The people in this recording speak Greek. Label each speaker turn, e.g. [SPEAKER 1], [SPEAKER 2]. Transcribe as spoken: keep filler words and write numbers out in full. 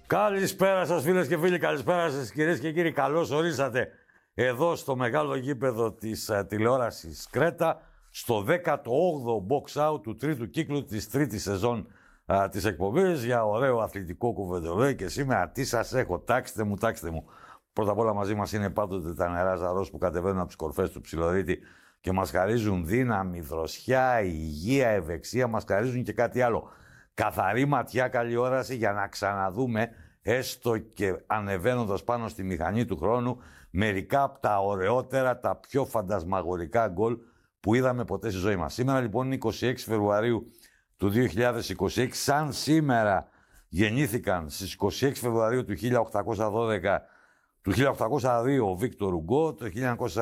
[SPEAKER 1] Καλησπέρα σας φίλες και φίλοι, καλησπέρα σας κυρίες και κύριοι. Καλώς ορίσατε εδώ στο μεγάλο γήπεδο της uh, τηλεόρασης Κρέτα, στο δέκατο όγδοο box out του τρίτου κύκλου της τρίτης σεζόν uh, της εκπομπής για ωραίο αθλητικό κουβεντολόι. Και σήμερα τι σας έχω, τάξτε μου, τάξτε μου. Πρώτα απ' όλα μαζί μας είναι πάντοτε τα νερά Ζαρός που κατεβαίνουν από τις κορφές του Ψιλορίτη και μας χαρίζουν δύναμη, δροσιά, υγεία, ευεξία, μας χαρίζουν και κάτι άλλο. Καθαρή ματιά, καλή όραση για να ξαναδούμε, έστω και ανεβαίνοντας πάνω στη μηχανή του χρόνου, μερικά από τα ωραιότερα, τα πιο φαντασμαγορικά γκολ που είδαμε ποτέ στη ζωή μας. Σήμερα λοιπόν είναι είκοσι έξι Φεβρουαρίου του δύο χιλιάδες είκοσι έξι. Σαν σήμερα γεννήθηκαν στις είκοσι έξι Φεβρουαρίου του χίλια οκτακόσια δώδεκα, του χίλια οκτακόσια δύο ο Βίκτορ Ουγκό, το χίλια εννιακόσια